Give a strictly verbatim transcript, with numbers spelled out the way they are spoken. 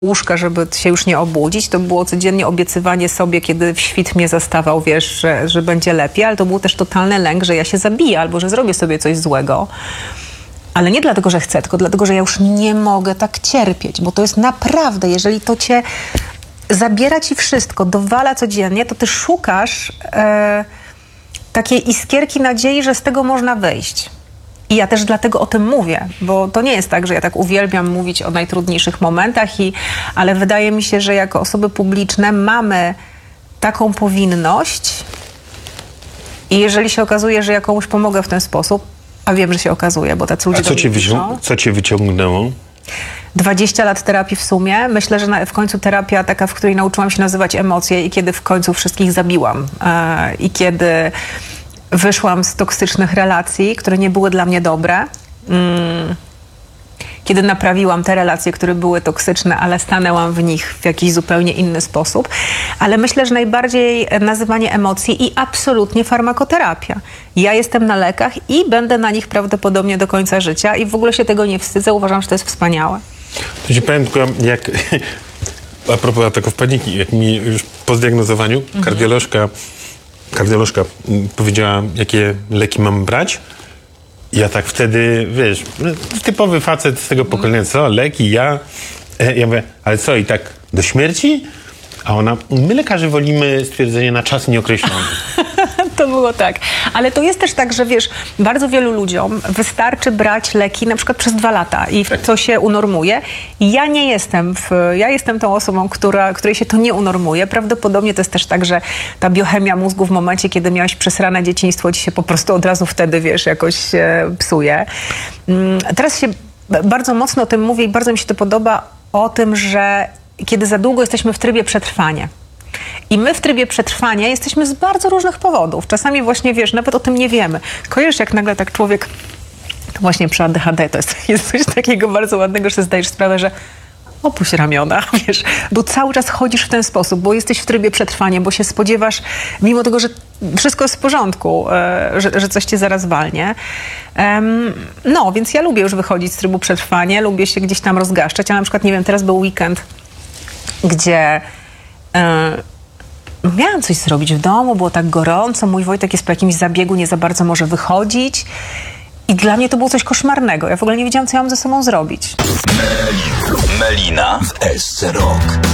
łóżka, żeby się już nie obudzić. To było codziennie obiecywanie sobie, kiedy świt mnie zastawał, wiesz, że, że będzie lepiej, ale to był też totalny lęk, że ja się zabiję albo że zrobię sobie coś złego. Ale nie dlatego, że chcę, tylko dlatego, że ja już nie mogę tak cierpieć, bo to jest naprawdę, jeżeli to cię zabiera ci wszystko, dowala codziennie, to ty szukasz e, takiej iskierki nadziei, że z tego można wyjść. I ja też dlatego o tym mówię, bo to nie jest tak, że ja tak uwielbiam mówić o najtrudniejszych momentach, i, ale wydaje mi się, że jako osoby publiczne mamy taką powinność i jeżeli się okazuje, że ja komuś pomogę w ten sposób, a wiem, że się okazuje, bo tacy ludzie... A co cię, wycią- co cię wyciągnęło? dwadzieścia lat terapii w sumie. Myślę, że na, w końcu terapia taka, w której nauczyłam się nazywać emocje i kiedy w końcu wszystkich zabiłam. E, I kiedy wyszłam z toksycznych relacji, które nie były dla mnie dobre. Mm. Kiedy naprawiłam te relacje, które były toksyczne, ale stanęłam w nich w jakiś zupełnie inny sposób. Ale myślę, że najbardziej nazywanie emocji i absolutnie farmakoterapia. Ja jestem na lekach i będę na nich prawdopodobnie do końca życia i w ogóle się tego nie wstydzę. Uważam, że to jest wspaniałe. To ci powiem tylko, jak a propos ataków paniki, jak mi już po zdiagnozowaniu mhm. kardiolożka, kardiolożka powiedziała, jakie leki mam brać. Ja tak wtedy, wiesz, typowy facet z tego pokolenia, co, leki, ja, ja mówię, ale co, i tak do śmierci? A ona, my lekarze wolimy stwierdzenie na czas nieokreślony. To było tak. Ale to jest też tak, że wiesz, bardzo wielu ludziom wystarczy brać leki na przykład przez dwa lata i tak. to się unormuje. Ja nie jestem, w, ja jestem tą osobą, która, której się to nie unormuje. Prawdopodobnie to jest też tak, że ta biochemia mózgu w momencie, kiedy miałeś przesrane dzieciństwo, ci się po prostu od razu wtedy, wiesz, jakoś e, psuje. Teraz się bardzo mocno o tym mówię i bardzo mi się to podoba, o tym, że kiedy za długo jesteśmy w trybie przetrwania. I my w trybie przetrwania jesteśmy z bardzo różnych powodów. Czasami właśnie, wiesz, nawet o tym nie wiemy. Kojarzysz, jak nagle tak człowiek, to właśnie przy A D H D to jest, jest coś takiego bardzo ładnego, że sobie zdajesz sprawę, że opuść ramiona, wiesz, bo cały czas chodzisz w ten sposób, bo jesteś w trybie przetrwania, bo się spodziewasz, mimo tego, że wszystko jest w porządku, że, że coś cię zaraz walnie. Um, no, więc ja lubię już wychodzić z trybu przetrwania, lubię się gdzieś tam rozgaszczać, ale na przykład, nie wiem, teraz był weekend, gdzie Yy, miałam coś zrobić w domu, było tak gorąco, mój Wojtek jest po jakimś zabiegu, nie za bardzo może wychodzić i dla mnie to było coś koszmarnego. Ja w ogóle nie wiedziałam, co ja mam ze sobą zrobić. Melina w S C Rock.